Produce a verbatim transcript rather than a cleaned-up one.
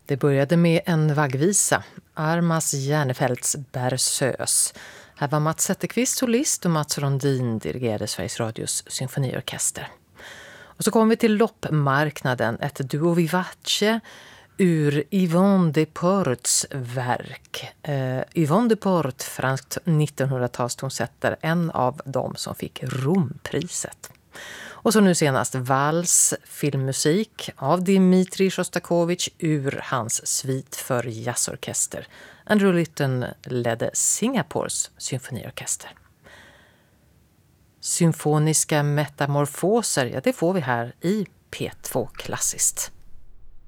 Det började med en vaggvisa, Armas Järnefeldts Berceuse. Här var Mats Zetterqvist solist och Mats Rondin dirigerade Sveriges Radios symfoniorkester. Och så kom vi till loppmarknaden, ett duo vivace ur Yvonne Desportes verk. Uh, Yvonne Desportes, franskt nittonhundratalstonsättare, en av dem som fick Rompriset. Och så nu senast vals, filmmusik av Dmitri Shostakovich ur hans svit för jazzorkester. Andrew Lytton ledde Singapores symfoniorkester. Symfoniska metamorfoser, ja det får vi här i P två Klassiskt.